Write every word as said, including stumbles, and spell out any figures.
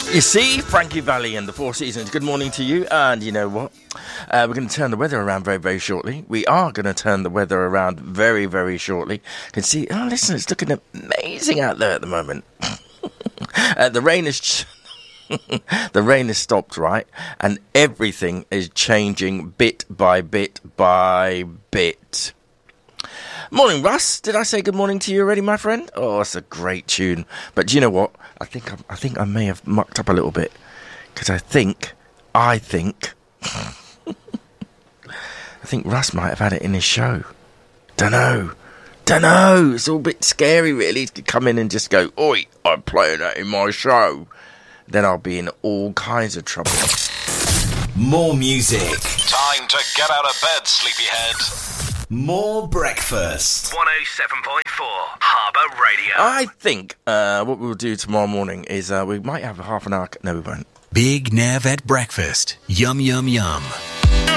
You see, Frankie Valli and the Four Seasons, good morning to you. And you know what? Uh, we're going to turn the weather around very, very shortly. We are going to turn the weather around very, very shortly. You can see, oh, listen, it's looking amazing out there at the moment. uh, the rain is... Ch- the rain has stopped, right? And everything is changing bit by bit by bit. Morning, Russ. Did I say good morning to you already, my friend? Oh, it's a great tune. But do you know what? I think I, I think I may have mucked up a little bit because I think, I think, I think Russ might have had it in his show. Dunno, dunno. It's all a bit scary, really. To come in and just go, "Oi, I'm playing that in my show." Then I'll be in all kinds of trouble. More music. Time to get out of bed, sleepyhead. More breakfast. one oh seven point four Harbour Radio. I think uh, what we'll do tomorrow morning is uh, we might have a half an hour... No, we won't. Big Nav at breakfast. Yum, yum, yum.